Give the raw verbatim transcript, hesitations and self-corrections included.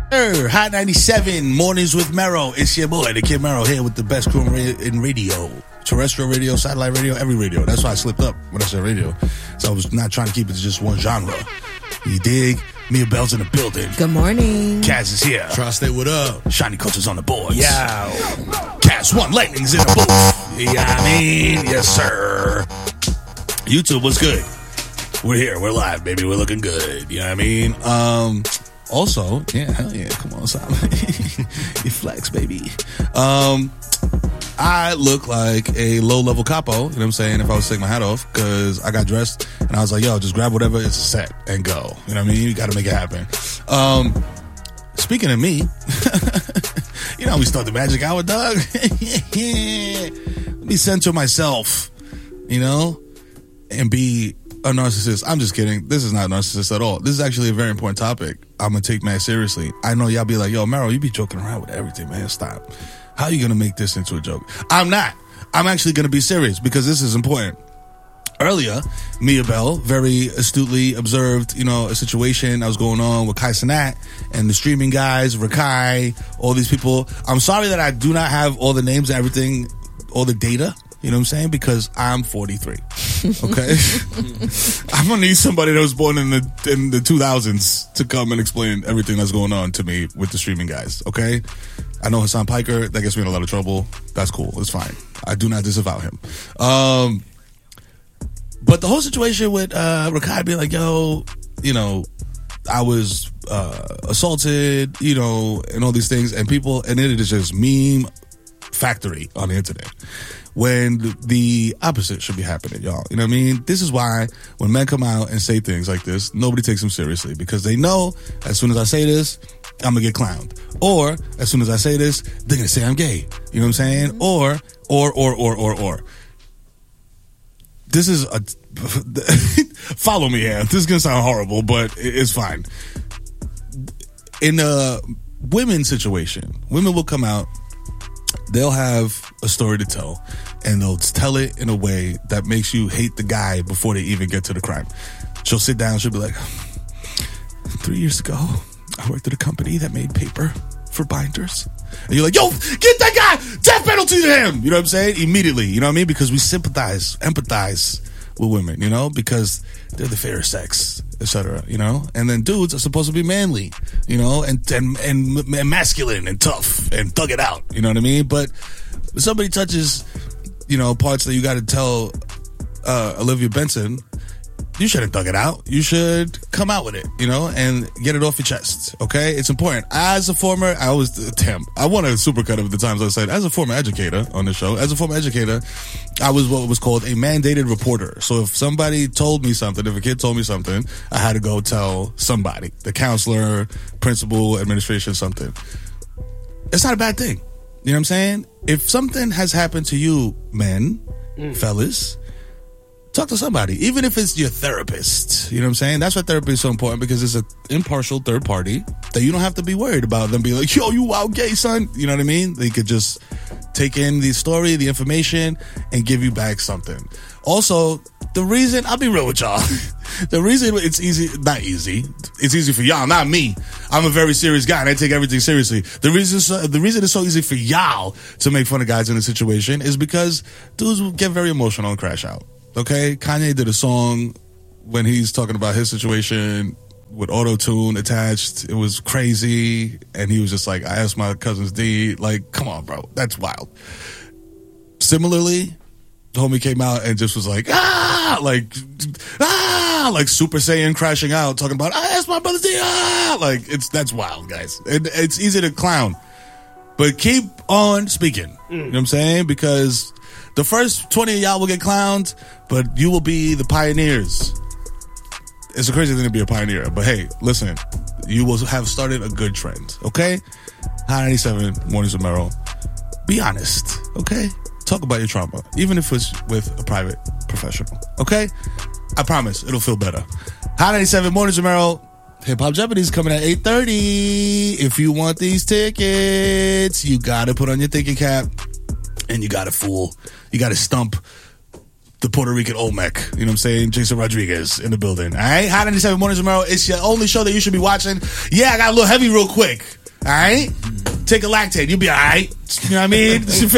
Hot ninety-seven, Mornings with Mero. It's your boy, the Kid Mero, here with the best crew in radio. Terrestrial radio, satellite radio, every radio. That's why I slipped up when I said radio. So I was not trying to keep it to just one genre. You dig? Mia Bell's in the building. Good morning. Kaz is here. Tri-State, what up? Shiny Culture's on the boards. Yeah. Kaz One Lightning's in the booth. Yeah, I mean, yes, sir. YouTube was good. We're here. We're live, baby. We're looking good. You know what I mean? Um... Also, yeah, hell yeah, come on, Simon. You flex, baby. Um, I look like a low-level capo, you know what I'm saying, if I was to take my hat off, because I got dressed, and I was like, yo, just grab whatever, it's a set, and go. You know what I mean? You got to make it happen. Um, speaking of me, you know how we start the magic hour, dog? Let me center myself, you know, and be a narcissist. I'm just kidding. This is not a narcissist at all. This is actually a very important topic. I'm going to take mad seriously. I know y'all be like, yo, Mero, you be joking around with everything, man. Stop. How are you going to make this into a joke? I'm not. I'm actually going to be serious because this is important. Earlier, Mia Bell very astutely observed, you know, a situation that was going on with Kai Cenat and the streaming guys, Rakai, all these people. I'm sorry that I do not have all the names and everything, all the data. You know what I'm saying? Because I'm forty-three. Okay? I'm going to need somebody that was born in the in the two thousands to come and explain everything that's going on to me with the streaming guys. Okay? I know Hassan Piker. That gets me in a lot of trouble. That's cool. It's fine. I do not disavow him. Um, but the whole situation with uh, Rakai being like, yo, you know, I was uh, assaulted, you know, and all these things. And people, and it is just meme factory on the internet. When the opposite should be happening, y'all. You know what I mean? This is why when men come out and say things like this, nobody takes them seriously because they know as soon as I say this, I'm going to get clowned. Or as soon as I say this, they're going to say I'm gay. You know what I'm saying? Or, or, or, or, or, or. This is a... Follow me here. This is going to sound horrible, but it's fine. In a women's situation, women will come out, they'll have a story to tell, and they'll tell it in a way that makes you hate the guy before they even get to the crime. She'll sit down, she'll be like, three years ago, I worked at a company that made paper for binders. And you're like, yo, get that guy! Death penalty to him! You know what I'm saying? Immediately, you know what I mean? Because we sympathize, empathize with women, you know? Because they're the fairer sex, et cetera, you know? And then dudes are supposed to be manly, you know, and, and and and masculine and tough and thug it out, you know what I mean? But if somebody touches, you know, parts that you got to tell uh, Olivia Benson, you shouldn't thug it out. You should come out with it, you know, and get it off your chest, okay? It's important. As a former, I always, damn, I want a supercut of the times I said, as a former educator on the show, as a former educator, I was what was called a mandated reporter. So if somebody told me something, if a kid told me something, I had to go tell somebody, the counselor, principal, administration, something. It's not a bad thing. You know what I'm saying? If something has happened to you, men, mm. fellas, talk to somebody, even if it's your therapist. You know what I'm saying? That's why therapy is so important, because it's an impartial third party that you don't have to be worried about them being like, yo, you wild gay, son. You know what I mean? They could just take in the story, the information, and give you back something. Also, the reason, I'll be real with y'all, the reason it's easy, not easy, it's easy for y'all, not me. I'm a very serious guy and I take everything seriously. The reason, so, the reason it's so easy for y'all to make fun of guys in a situation is because dudes will get very emotional and crash out. Okay, Kanye did a song when he's talking about his situation with auto-tune attached. It was crazy, and he was just like, I asked my cousin's D. Like, come on, bro, that's wild. Similarly, the homie came out and just was like, ah, like, ah, like Super Saiyan crashing out, talking about, I asked my brother's D. Ah, like, it's that's wild, guys. It, it's easy to clown, but keep on speaking. Mm. You know what I'm saying? Because the first twenty of y'all will get clowned, but you will be the pioneers. It's a crazy thing to be a pioneer, but hey, listen, you will have started a good trend, okay? Hot ninety-seven, Mornings with Mero. Be honest, okay? Talk about your trauma, even if it's with a private professional, okay? I promise, it'll feel better. Hot ninety-seven, Mornings with Mero. Hip Hop Jeopardy's coming at eight thirty. If you want these tickets, you gotta put on your thinking cap, and you gotta fool. You gotta stump the Puerto Rican Olmec. You know what I'm saying? Jason Rodriguez in the building. All right? Hot ninety-seven Mornings with Mero. It's your only show that you should be watching. Yeah, I got a little heavy real quick. All right? Take a lactate. You'll be all right. You know what I mean? You feel